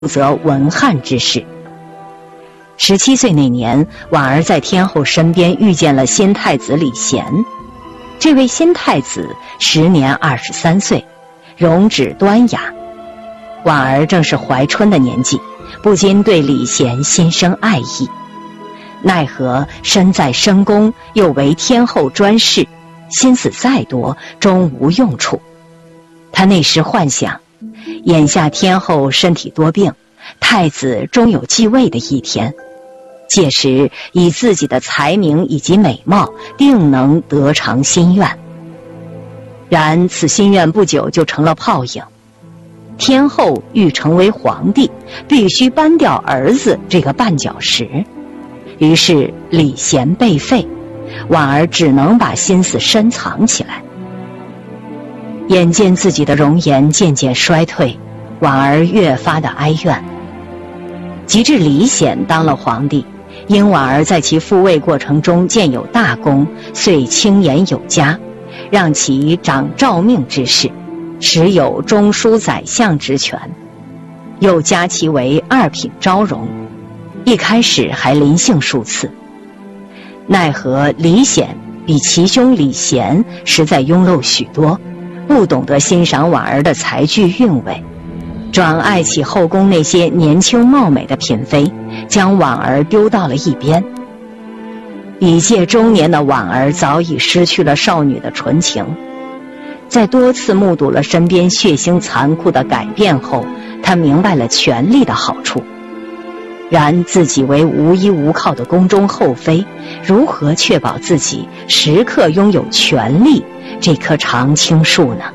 责文翰之事。17岁那年，婉儿在天后身边遇见了新太子李贤。这位新太子时年23岁，容止端雅。婉儿正是怀春的年纪，不禁对李贤心生爱意。奈何身在深宫，又为天后专侍，心思再多，终无用处。他那时幻想，眼下天后身体多病，太子终有继位的一天，届时以自己的才名以及美貌，定能得偿心愿。然此心愿不久就成了泡影。天后欲成为皇帝，必须搬掉儿子这个绊脚石。于是李贤被废，婉儿只能把心思深藏起来。眼见自己的容颜渐渐衰退，婉儿越发的哀怨。及至李显当了皇帝，因婉儿在其复位过程中见有大功，遂轻言有加，让其掌诏命之事，时有中书宰相之权，又加其为2品昭容。一开始还临幸数次，奈何李显比其兄李贤实在庸陋许多，不懂得欣赏婉儿的才具韵味，转爱起后宫那些年轻貌美的嫔妃，将婉儿丢到了一边。已届中年的婉儿早已失去了少女的纯情，在多次目睹了身边血腥残酷的改变后，她明白了权力的好处。然自己为无依无靠的宫中后妃，如何确保自己时刻拥有权力这棵常青树呢？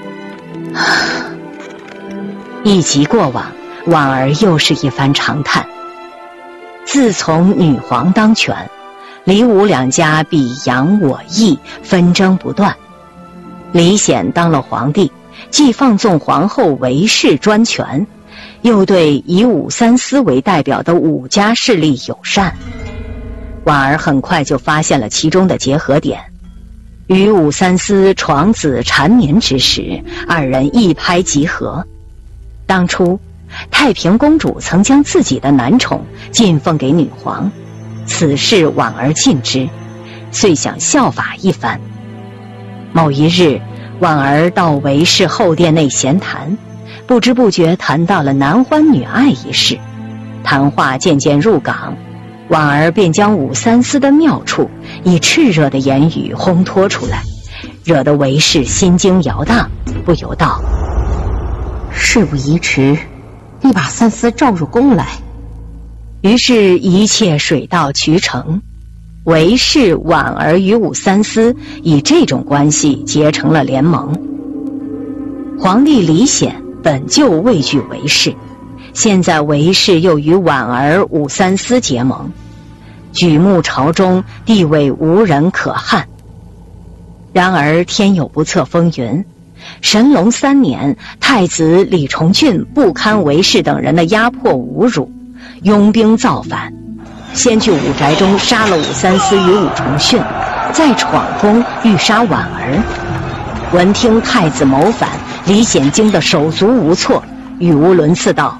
一及过往，婉儿又是一番长叹。自从女皇当权，李武两家彼扬我抑，纷争不断。李显当了皇帝，既放纵皇后韦氏专权，又对以武三思为代表的武家势力友善。婉儿很快就发现了其中的结合点。与武三思床子缠绵之时，二人一拍即合。当初太平公主曾将自己的男宠进奉给女皇，此事婉儿尽知，遂想效法一番。某一日，婉儿到韦氏后殿内闲谈，不知不觉谈到了男欢女爱一事。谈话渐渐入港，婉儿便将武三思的妙处以炽热的言语烘托出来，惹得韦氏心惊摇荡，不由道： 事不宜迟，你把三思召入宫来。 于是一切水到渠成，韦氏、婉儿与武三思以这种关系结成了联盟。皇帝李显本就畏惧韦氏，现在韦氏又与婉儿、武三思结盟，举目朝中，地位无人可撼。然而天有不测风云，神龙3年，太子李重俊不堪韦氏等人的压迫侮辱，拥兵造反，先去武宅中杀了武三思与武重训，再闯宫欲杀婉儿。闻听太子谋反，李显惊得手足无措，语无伦次道：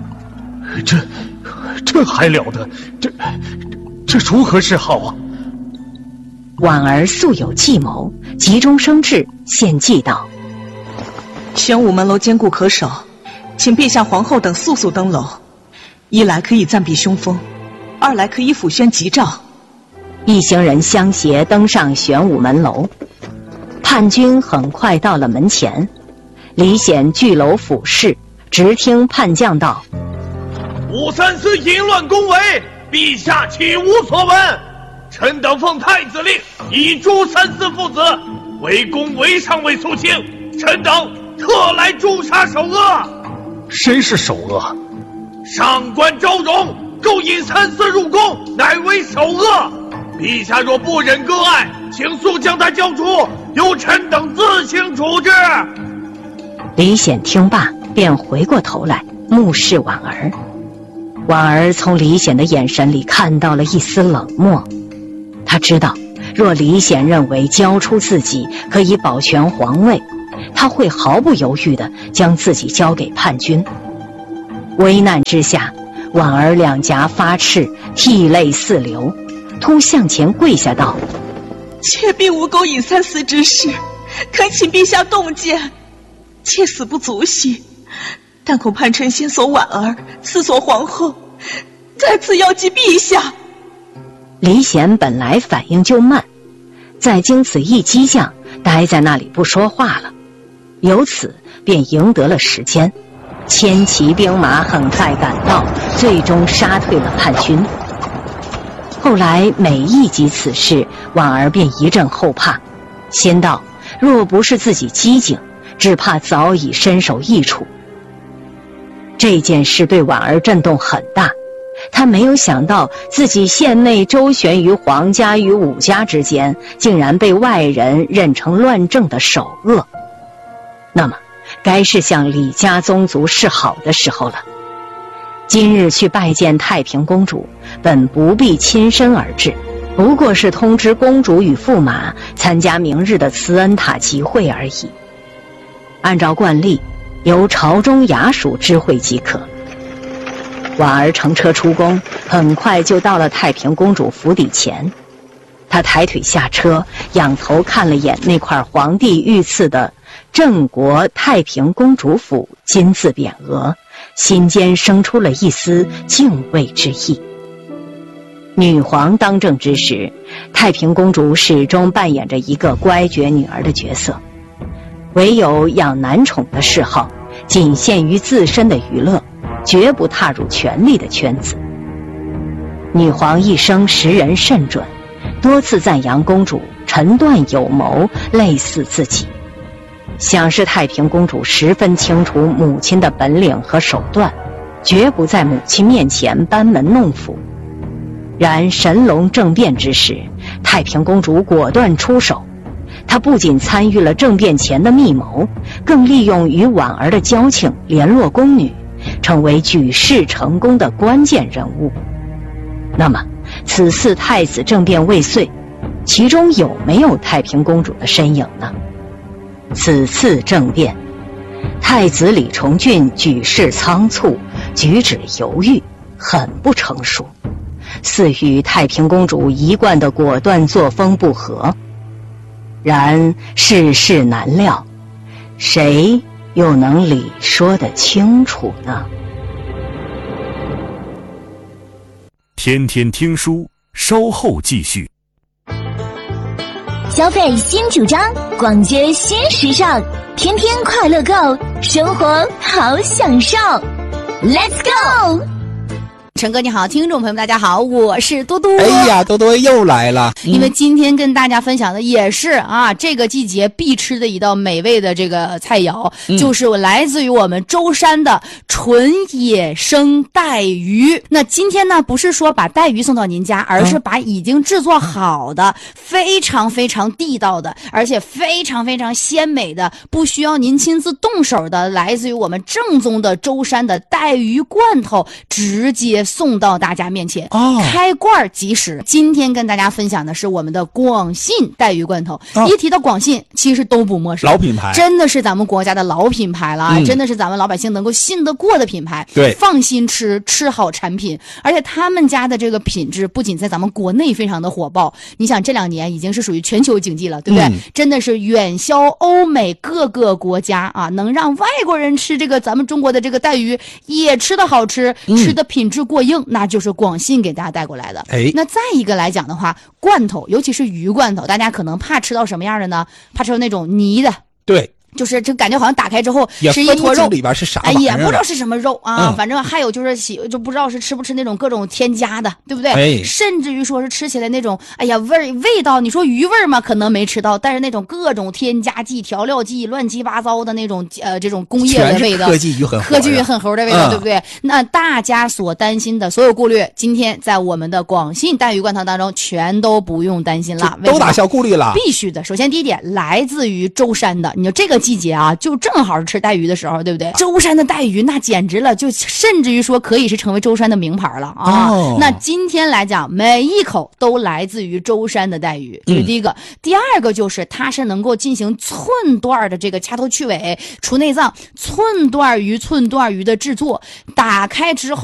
这还了得，这如何是好啊？ 婉儿素有计谋，急中生智，献计道： 玄武门楼坚固可守，请陛下皇后等速速登楼，一来可以暂避凶风，二来可以抚宣吉兆。 一行人相携登上玄武门楼，叛军很快到了门前。李显据楼俯视，直听叛将道： 武三思淫乱宫闱，陛下岂无所闻？臣等奉太子令，以诛三思父子，围攻韦上尉肃清，臣等特来诛杀首恶。 谁是首恶？ 上官昭容勾引三思入宫，乃为首恶。陛下若不忍割爱，请速将他交出，由臣等自行处置。 李显听罢，便回过头来目视婉儿。婉儿从李显的眼神里看到了一丝冷漠，他知道若李显认为交出自己可以保全皇位，他会毫不犹豫地将自己交给叛军。 危难之下，婉儿两颊发赤，涕泪四流，突向前跪下道： 妾并无勾引三思之事，恳请陛下洞见。妾死不足惜，但恐叛臣先索婉儿，次索皇后，在此要祭陛下。 李显本来反应就慢，再经此一激将，待在那里不说话了，由此便赢得了时间，千骑兵马很快赶到，最终杀退了叛军。后来每忆及此事，婉儿便一阵后怕，先道若不是自己机警，只怕早已身首异处。这件事对婉儿震动很大，她没有想到自己县内周旋于皇家与武家之间，竟然被外人认成乱政的首恶。那么该是向李家宗族示好的时候了。今日去拜见太平公主，本不必亲身而至，不过是通知公主与驸马参加明日的慈恩塔集会而已。按照惯例，由朝中衙署知会即可。婉儿乘车出宫，很快就到了太平公主府邸前。她抬腿下车，仰头看了眼那块皇帝御赐的镇国太平公主府金字匾额，心间生出了一丝敬畏之意。女皇当政之时，太平公主始终扮演着一个乖觉女儿的角色，唯有养男宠的嗜好仅限于自身的娱乐，绝不踏入权力的圈子。女皇一生识人甚准，多次赞扬公主沉断有谋，类似自己。想是太平公主十分清楚母亲的本领和手段，绝不在母亲面前班门弄斧。然神龙政变之时，太平公主果断出手，她不仅参与了政变前的密谋，更利用与婉儿的交情联络宫女，成为举事成功的关键人物。那么此次太子政变未遂，其中有没有太平公主的身影呢？此次政变，太子李重俊举事仓促，举止犹豫，很不成熟，似与太平公主一贯的果断作风不合。然世事难料，谁又能理说得清楚呢？ 天天听书，稍后继续。 消费新主张，逛街新时尚，天天快乐购，生活好享受。Let's go！ 陈哥你好，听众朋友们大家好，我是多多。 哎呀，多多又来了。 因为今天跟大家分享的也是这个季节必吃的一道美味的这个菜肴，就是来自于我们舟山的纯野生带鱼。那今天呢，不是说把带鱼送到您家，而是把已经制作好的非常非常地道的，而且非常非常鲜美的，不需要您亲自动手的，来自于我们正宗的舟山的带鱼罐头，直接送到大家面前，开罐即食。今天跟大家分享的是我们的广信带鱼罐头。一提到广信，其实都不陌生， 老品牌， 真的是咱们国家的老品牌了，真的是咱们老百姓能够信得过的品牌。 对， 放心吃好产品，而且他们家的这个品质不仅在咱们国内非常的火爆，你想这2年已经是属于全球经济了，对不对？真的是远销欧美各个国家能让外国人吃这个咱们中国的这个带鱼也吃得好吃，吃的品质过硬，那就是广信给大家带过来的。那再一个来讲的话，罐头，尤其是鱼罐头，大家可能怕吃到什么样的呢？怕吃到那种泥的。对，就是这感觉好像打开之后是一坨肉， 里边是啥玩意儿也不知道是什么肉反正还有就是就不知道是吃不吃那种各种添加的，对不对？甚至于说是吃起来那种味道，你说鱼味嘛，可能没吃到，但是那种各种添加剂、调料剂、乱七八糟的那种这种工业的味道， 科技与狠猴的味道，对不对？那大家所担心的所有顾虑，今天在我们的广信带鱼罐头当中全都不用担心了， 都打消顾虑了。 必须的。首先第一点，来自于舟山的，你说这个季节啊，就正好是吃带鱼的时候，对不对？舟山的带鱼那简直了，就甚至于说可以是成为舟山的名牌了啊。那今天来讲，每一口都来自于舟山的带鱼，这是第一个。第二个就是它是能够进行寸段的这个掐头去尾、除内脏、寸段鱼的制作，打开之后